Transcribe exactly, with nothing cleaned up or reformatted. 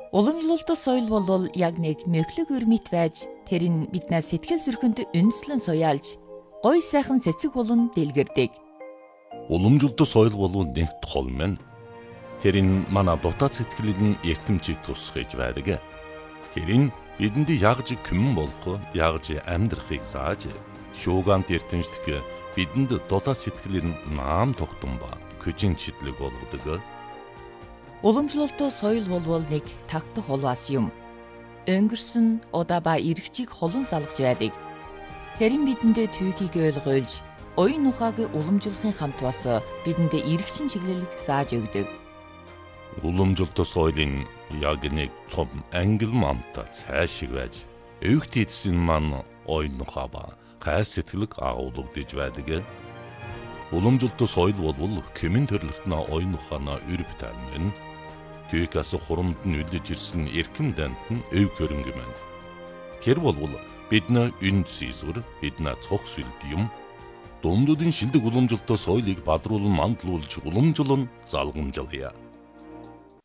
Уламжлалт соёл бол яг нэг мөхлөг өрмөт байж, тэр нь биднээс сэтгэл зүрхэнд үндэслэн суяалж, гоё сайхан цэцэг болон дэлгэрдэг. Уламжлалт соёл бол нэг тол мэн. Тэр нь манай дотоод сэтгэлд эртэмжийг тусгаж байдаг. Тэр нь бидэнд ягж күмэн болох, ягж амьдрахыг зааж, шуугант эртэмжлэх бидэнд дотоод сэтгэлийн наам тогтсон ба көжин чидлэг болгодог. Уламжлалт соёл бол нэг тавтах улваас юм. Өнгөрсөн удаа ба иргэчийг холон салгаж байдаг. Тэр нь бидэндээ түүхийг ойлгуулж, оюун ухааг уламжлахын хамт бас бидэндээ иргэчин чиглэлийг зааж өгдөг. Уламжлалт соёлын яг нэг том ангил мамта цаашиг байж, өвгт эдсэн маань оюун ухаа ба хайс сэтгэлэг агуулгадж байдаг. Уламжлалт соёл бол кемэн төрлөختнө оюун ухаана өрөв таймэн. Түүхээс хурамд нь үлдэж ирсэн эрхэм дант нь өв хөрөнгө мэн. Тэр бол бидний үнд сийсвэр, бидний цог сүлд юм. Дундуудын шилдэг уламжлалт соёлыг бадруулан мандлуулж уламжлан залгамжлая.